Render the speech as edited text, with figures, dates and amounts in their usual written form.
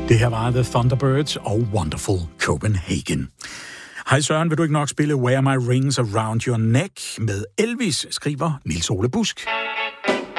Det her var The Thunderbirds og Wonderful Copenhagen. Hej Søren, vil du ikke nok spille Wear My Rings Around Your Neck med Elvis, skriver Niels Ole Busk.